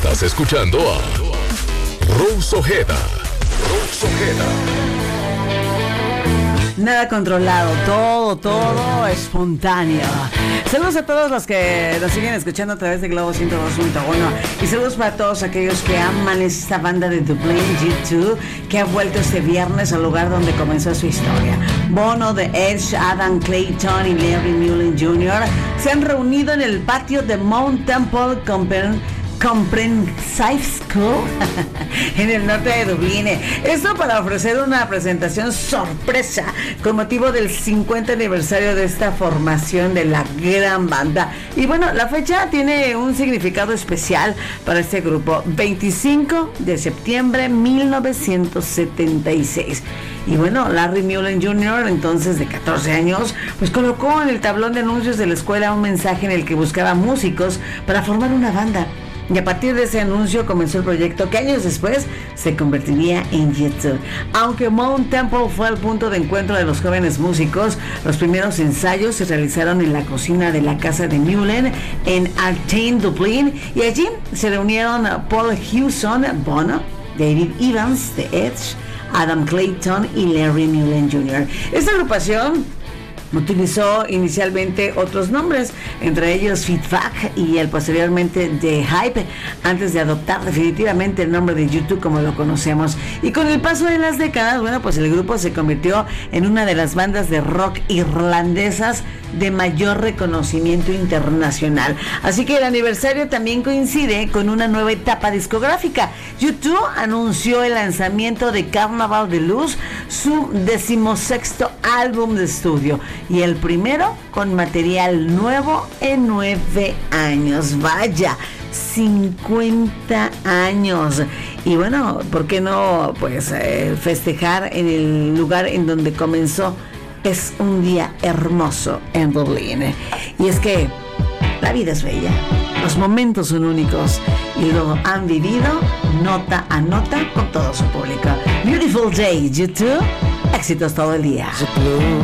Estás escuchando a Rose Ojeda. Rose Ojeda. Nada controlado, todo espontáneo. Saludos a todos los que nos siguen escuchando a través de Globo 102.1 y saludos para todos aquellos que aman esta banda de Dublín, U2, que ha vuelto este viernes al lugar donde comenzó su historia. Bono, The Edge, Adam Clayton y Larry Mullen Jr. se han reunido en el patio de Mount Temple Comprehensive School en el norte de Dublín. Esto para ofrecer una presentación sorpresa con motivo del 50 aniversario de esta formación de la gran banda. Y bueno, la fecha tiene un significado especial para este grupo: 25 de septiembre 1976. Y bueno, Larry Mullen Jr., entonces de 14 años, pues colocó en el tablón de anuncios de la escuela un mensaje en el que buscaba músicos para formar una banda. Y a partir de ese anuncio comenzó el proyecto que años después se convertiría en U2. Aunque Mount Temple fue el punto de encuentro de los jóvenes músicos, los primeros ensayos se realizaron en la cocina de la casa de Mullen en Artane, Dublín, y allí se reunieron Paul Hewson, Bono, David Evans, The Edge, Adam Clayton y Larry Mullen Jr. Esta agrupación utilizó inicialmente otros nombres, entre ellos Feedback y el posteriormente The Hype, antes de adoptar definitivamente el nombre de U2 como lo conocemos. Y con el paso de las décadas, bueno, pues el grupo se convirtió en una de las bandas de rock irlandesas de mayor reconocimiento internacional. Así que el aniversario también coincide con una nueva etapa discográfica. U2 anunció el lanzamiento de Carnaval de Luz, su 16º álbum de estudio, y el primero con material nuevo en 9 años. Vaya, 50 años. Y bueno, ¿por qué no pues festejar en el lugar en donde comenzó? Es un día hermoso en Dublín. Y es que la vida es bella, los momentos son únicos y lo han vivido nota a nota con todo su público. Beautiful Day, U2, éxitos todo el día.